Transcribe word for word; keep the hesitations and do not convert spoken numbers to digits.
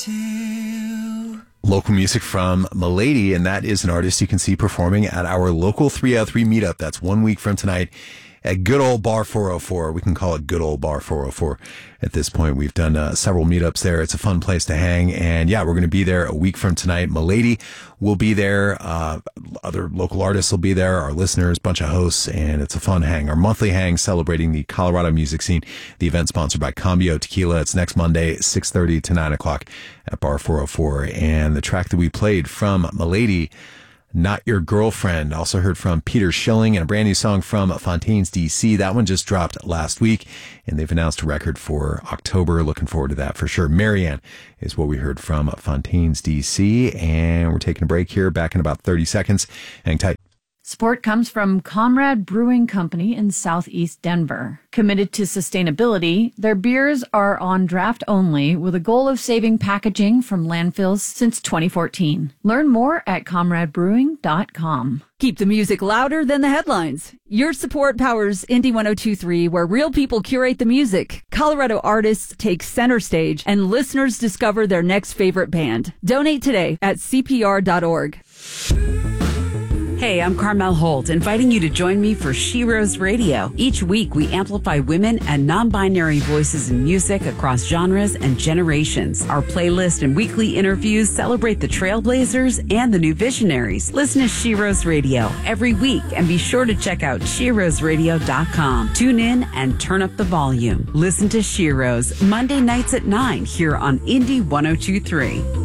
two. Local music from Milady, and that is an artist you can see performing at our local three oh three meetup. That's one week from tonight at good old Bar four oh four. We can call it good old Bar four oh four at this point. We've done uh, several meetups there. It's a fun place to hang. And yeah, we're going to be there a week from tonight. Milady will be there. Uh, other local artists will be there. Our listeners, bunch of hosts, and it's a fun hang. Our monthly hang celebrating the Colorado music scene. The event sponsored by Cambio Tequila. It's next Monday, six thirty to nine o'clock at Bar four oh four. And the track that we played from Milady, Not Your Girlfriend. Also heard from Peter Schilling and a brand new song from Fontaines D C. That one just dropped last week, and they've announced a record for October. Looking forward to that for sure. Marianne is what we heard from Fontaines D C, and we're taking a break here. Back in about thirty seconds. Hang tight. Support comes from Comrade Brewing Company in Southeast Denver. Committed to sustainability, their beers are on draft only with a goal of saving packaging from landfills since twenty fourteen. Learn more at comrade brewing dot com. Keep the music louder than the headlines. Your support powers Indie one oh two point three, where real people curate the music. Colorado artists take center stage, and listeners discover their next favorite band. Donate today at C P R dot org. Hey, I'm Carmel Holt, inviting you to join me for She Rose Radio. Each week, we amplify women and non-binary voices in music across genres and generations. Our playlist and weekly interviews celebrate the trailblazers and the new visionaries. Listen to She Rose Radio every week, and be sure to check out she rose radio dot com. Tune in and turn up the volume. Listen to She Rose Monday nights at nine here on Indie one oh two point three.